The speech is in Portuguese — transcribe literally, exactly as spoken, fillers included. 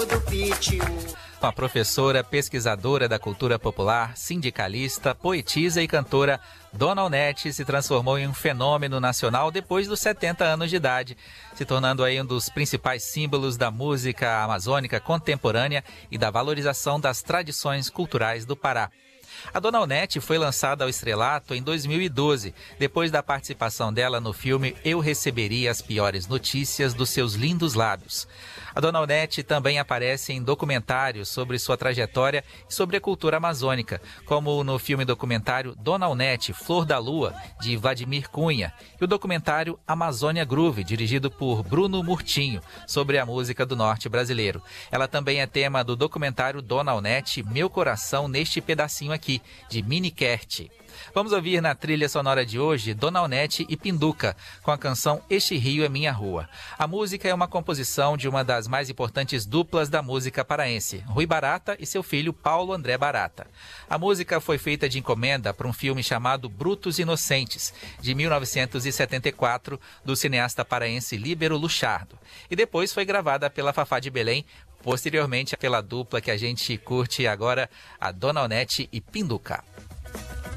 ritmo do pitiu. A professora, pesquisadora da cultura popular, sindicalista, poetisa e cantora Dona Onete se transformou em um fenômeno nacional depois dos setenta anos de idade, se tornando aí um dos principais símbolos da música amazônica contemporânea e da valorização das tradições culturais do Pará. A Dona Onete foi lançada ao estrelato em dois mil e doze, depois da participação dela no filme Eu Receberia as Piores Notícias dos Seus Lindos Lábios. A Dona Onete também aparece em documentários sobre sua trajetória e sobre a cultura amazônica, como no filme documentário Dona Onete, Flor da Lua, de Vladimir Cunha, e o documentário Amazônia Groove, dirigido por Bruno Murtinho, sobre a música do norte brasileiro. Ela também é tema do documentário Dona Onete, Meu Coração Neste Pedacinho Aqui, de Mini Kert. Vamos ouvir na trilha sonora de hoje Dona Onete e Pinduca, com a canção Este Rio é Minha Rua. A música é uma composição de uma das mais importantes duplas da música paraense, Rui Barata e seu filho Paulo André Barata. A música foi feita de encomenda para um filme chamado Brutos Inocentes, de mil novecentos e setenta e quatro, do cineasta paraense Líbero Luchardo, e depois foi gravada pela Fafá de Belém, posteriormente pela dupla que a gente curte agora, a Dona Onete e Pinduca.